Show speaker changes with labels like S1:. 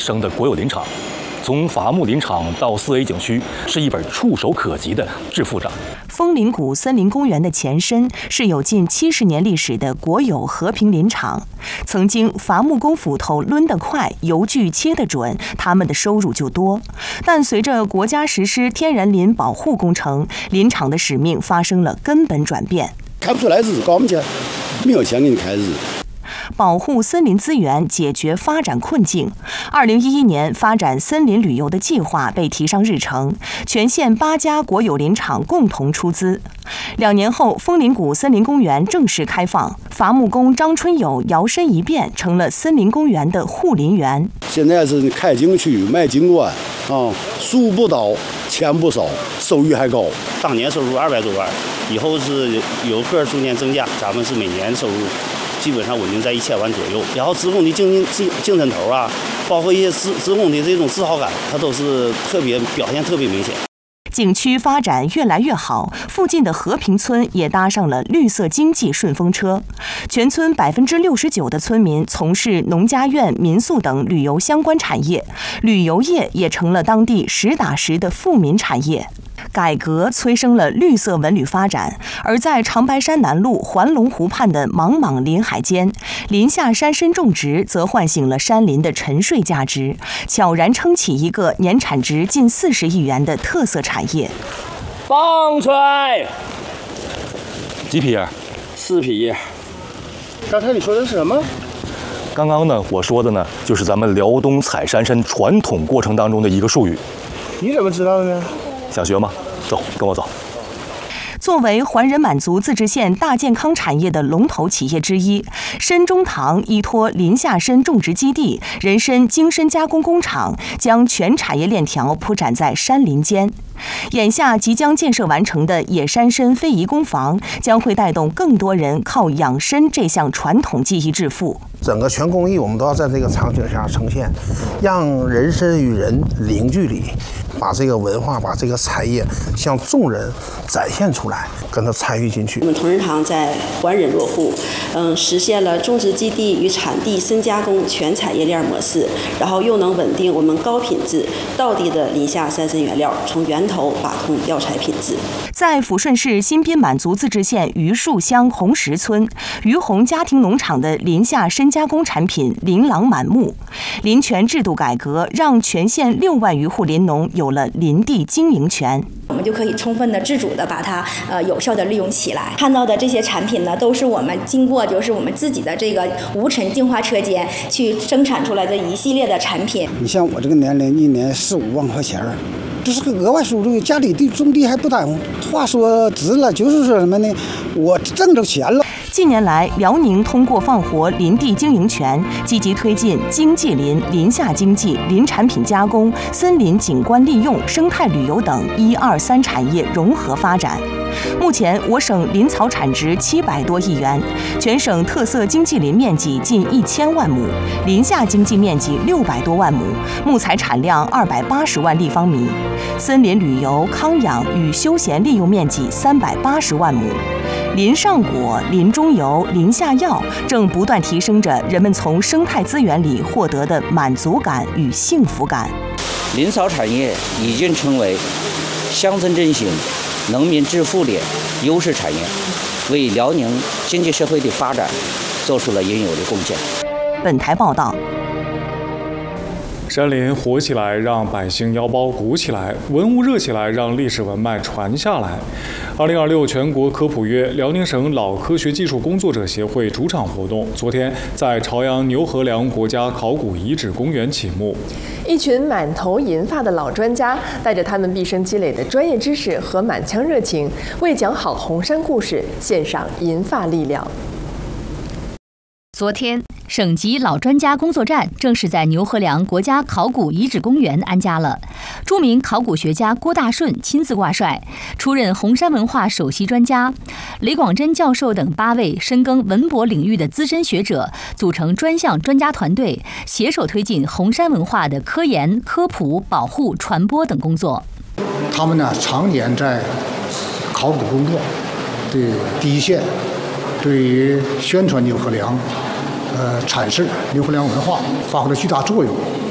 S1: 生的国有林场。从伐木林场到4A 景区，是一本触手可及的致富账。
S2: 枫林谷森林公园的前身是有近70年历史的国有和平林场。曾经伐木工斧头抡得快，油锯切得准，他们的收入就多。但随着国家实施天然林保护工程，林场的使命发生了根本转变。
S3: 开不出来日，搞不起来，没有钱给你开日。
S2: 保护森林资源，解决发展困境。2011年，发展森林旅游的计划被提上日程，全县8家国有林场共同出资。2年后，枫林谷森林公园正式开放，伐木工张春友摇身一变，成了森林公园的护林员。
S3: 现在是开景区、卖景观啊，树不倒，钱不少，收益还高。
S4: 当年收入200多万，以后是游客逐年增加，咱们是每年收入基本上稳定在1000万左右。然后职工的精神头啊，包括一些职工的这种自豪感，它都是表现特别明显。
S2: 景区发展越来越好，附近的和平村也搭上了绿色经济顺风车。全村69%的村民从事农家院、民宿等旅游相关产业，旅游业也成了当地实打实的富民产业。改革催生了绿色文旅发展，而在长白山南麓环龙湖畔的茫茫林海间，林下山参种植则唤醒了山林的沉睡价值，悄然撑起一个年产值近40亿元的特色产业。
S5: 放出来！
S1: 几匹
S5: ？4匹。
S6: 刚才你说的是什么？
S1: 刚刚呢，我说的呢，就是咱们辽东采山参传统过程当中的一个术语。
S6: 你怎么知道的呢？
S1: 想学吗？走，跟我走。
S2: 作为环人满族自治县大健康产业的龙头企业之一，参中堂依托林下参种植基地、人参精参加工工厂，将全产业链条铺展在山林间。眼下即将建设完成的野山参非遗工坊，将会带动更多人靠养参这项传统技艺致富。
S7: 整个全工艺我们都要在这个场景下呈现，让人参与人零距离，把这个文化、把这个产业向众人展现出来，跟他参与进去。
S8: 我们同仁堂在环忍落户，实现了种植基地与产地深加工全产业链模式，然后又能稳定我们高品质、道地的林下山参原料，从源头把控药材品质。
S2: 在抚顺市新宾满族自治县榆树乡红石村，榆红家庭农场的林下参加工产品琳琅满目。林权制度改革让全县6万余户林农有了林地经营权。
S9: 我们就可以充分的、自主的把它有效的利用起来。看到的这些产品呢，都是我们经过就是我们自己的这个无尘净化车间去生产出来的一系列的产品。
S10: 你像我这个年龄，一年4、5万块钱，这是个额外收入，家里地种地还不耽误。话说直了，就是说什么呢？我挣着钱了。
S2: 近年来，辽宁通过放活林地经营权，积极推进经济林、林下经济、林产品加工、森林景观利用、生态旅游等1、2、3产业融合发展。目前，我省林草产值700多亿元，全省特色经济林面积近1000万亩，林下经济面积600多万亩，木材产量280万立方米，森林旅游、康养与休闲利用面积380万亩。林上果、林中游、林下药正不断提升着人们从生态资源里获得的满足感与幸福感。
S11: 林草产业已经成为乡村振兴、农民致富的优势产业，为辽宁经济社会的发展做出了应有的贡献。
S2: 本台报道。
S12: 山林活起来，让百姓腰包鼓起来；文物热起来，让历史文脉传下来。2026全国科普月辽宁省老科学技术工作者协会主场活动，昨天在朝阳牛河梁国家考古遗址公园启幕。
S13: 一群满头银发的老专家，带着他们毕生积累的专业知识和满腔热情，为讲好红山故事献上银发力量。
S14: 昨天，省级老专家工作站正式在牛河梁国家考古遗址公园安家了。著名考古学家郭大顺亲自挂帅，出任红山文化首席专家，雷广珍教授等8位深耕文博领域的资深学者组成专项专家团队，携手推进红山文化的科研、科普、保护、传播等工作。
S15: 他们呢，常年在考古工作的第一线，对于宣传牛河梁、阐释牛河梁文化发挥了巨大作用。